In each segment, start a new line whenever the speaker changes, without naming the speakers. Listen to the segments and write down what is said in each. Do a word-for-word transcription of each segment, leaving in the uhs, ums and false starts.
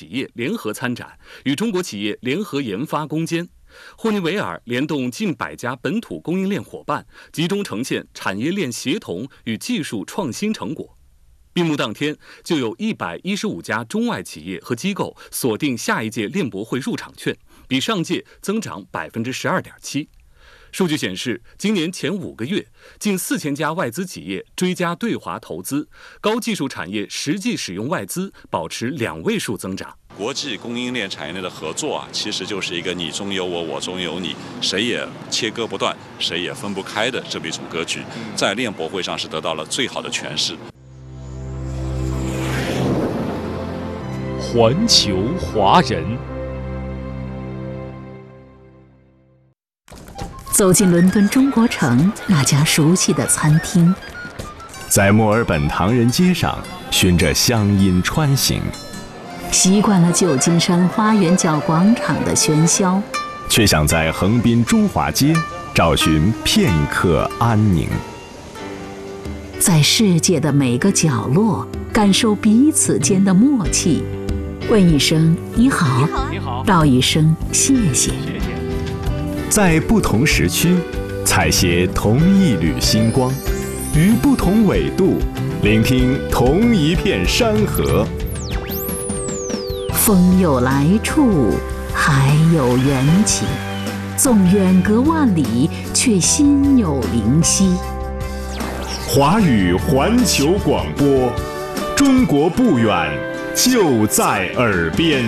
企业联合参展，与中国企业联合研发攻坚。霍尼韦尔联动近百家本土供应链伙伴，集中呈现产业链协同与技术创新成果。闭幕当天，就有一百一十五家中外企业和机构锁定下一届链博会入场券，比上届增长百分之十二点七。数据显示，今年前五个月，近四千家外资企业追加对华投资，高技术产业实际使用外资保持两位数增长。
国际供应链产业链的合作啊，其实就是一个你中有我，我中有你，谁也切割不断，谁也分不开的这么一种格局，在链博会上是得到了最好的诠释。
环球华人。
走进伦敦中国城那家熟悉的餐厅，
在墨尔本唐人街上循着乡音穿行，
习惯了旧金山花园角广场的喧嚣，
却想在横滨中华街找寻片刻安宁。
在世界的每个角落感受彼此间的默契，问一声你好，
你好，
道一声谢谢。
在不同时区采撷同一缕星光，于不同纬度聆听同一片山河。
风有来处，海有缘起，纵远隔万里，却心有灵犀。
华语环球广播，中国不远，就在耳边。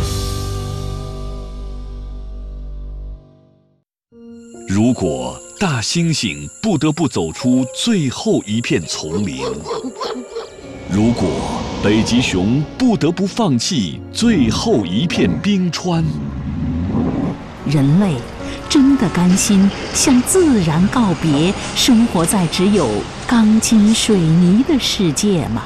如果大猩猩不得不走出最后一片丛林，如果北极熊不得不放弃最后一片冰川，
人类真的甘心向自然告别，生活在只有钢筋水泥的世界吗？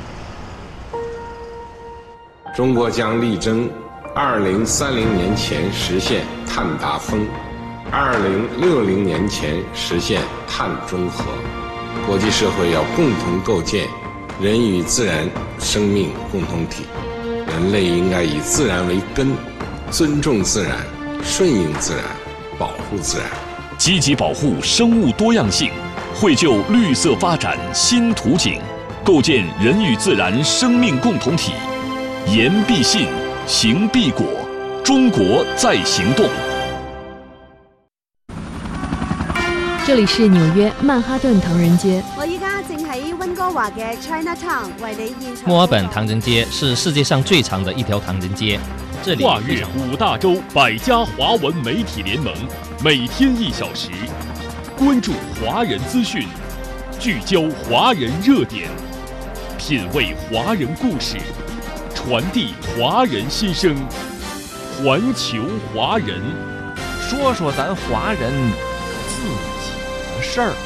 中国将力争二零三零年前实现碳达峰，二零六零年前实现碳中和。国际社会要共同构建人与自然生命共同体，人类应该以自然为根，尊重自然，顺应自然，保护自然，
积极保护生物多样性，绘就绿色发展新图景，构建人与自然生命共同体。言必信，行必果，中国在行动。
这里是纽约曼哈顿唐人街。
我依家正喺温哥華嘅 Chinatown 為你現場。
墨爾本唐人街是世界上最長的一條唐人街，這裡
跨越五大洲百家華文媒體聯盟，每天一小時，關注華人資訊，聚焦華人熱點，品味華人故事，傳遞華人心聲，環球華人，
說說咱華人自己的事兒。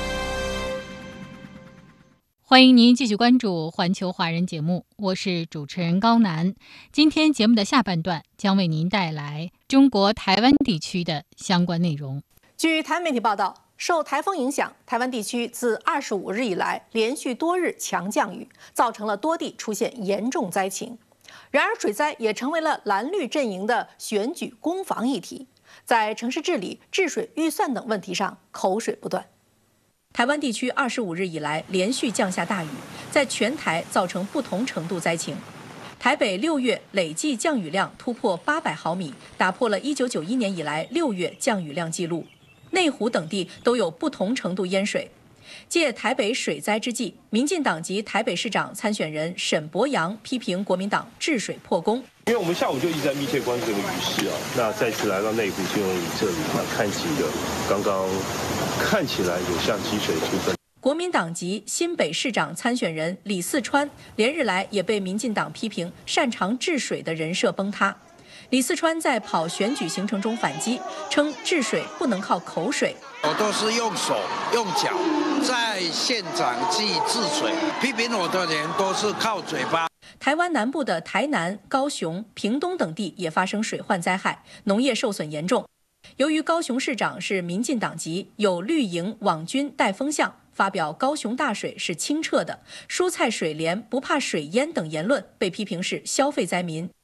歡迎您繼續關注環球華人節目，我是主持人高楠。今天節目的下半段將為您帶來中國台灣地區的相關內容。
據台灣媒體報道，受台風影響，台灣地區自二十五日以來連續多日強降雨，造成了多地出現嚴重災情。然而，水災也成為了藍綠陣營的選舉攻防議題，在城市治理、治水預算等問題上口水不斷。台灣地區二十五日以來連續降下大雨，在全台造成不同程度災情。台北六月累計降雨量突破八百毫米，打破了一九九一年以來六月降雨量紀錄。內湖等地都有不同程度淹水。借台北水災之際，民進黨籍台北市長參選人沈伯洋批評國民黨治水破功。
因為我們下午就一直在密切關注這個雨勢啊，那再次來到內湖金融里這裡，那看起的剛剛看起來有像積水出分。
國民黨籍新北市長參選人李四川連日來也被民進黨批評擅長治水的人設崩塌。李四川在跑選舉行程中反擊，稱治水不能靠口水。
我都是用手用腳在現場去治水，批評我的人都是靠嘴巴。
台灣南部的台南、高雄、屏東等地也發生水患災害，農業受損嚴重。由於高雄市長是民進黨籍，有綠營網軍帶風向，發表高雄大水是清澈的，蔬菜水蓮不怕水淹等言論，被批評是消費災民。